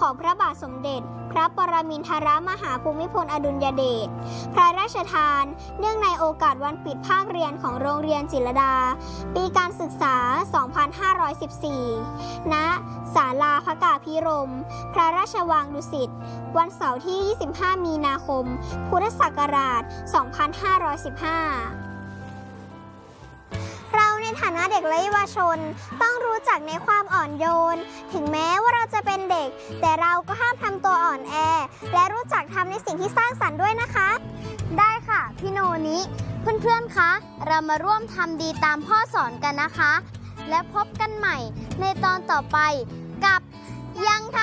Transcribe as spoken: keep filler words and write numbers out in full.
ของพระบาทสมเด็จพระปรมินทรมหาภูมิพลอดุลยเดชพระราชทานเนื่องในโอกาสวันปิดภาคเรียนของโรงเรียนจิตรลดาปีการศึกษา สองพันห้าร้อยสิบสี่ ณ ศาลาพระกาภิรมย์พระราชวังดุสิตวันเสาร์ที่ ยี่สิบห้า มีนาคม พุทธศักราช สองพันห้าร้อยสิบห้า เราในฐานะเด็กและเยาวชนต้องรู้จักในความอ่อนโยนถึงแม้ว่าเราจะเป็นเด็กแต่เราก็ห้ามทำตัวอ่อนแอและรู้จักทำในสิ่งที่สร้างสรรค์ด้วยนะคะได้ค่ะพี่โนนิเพื่อนๆคะเรามาร่วมทำดีตามพ่อสอนกันนะคะและพบกันใหม่ในตอนต่อไปกับยังท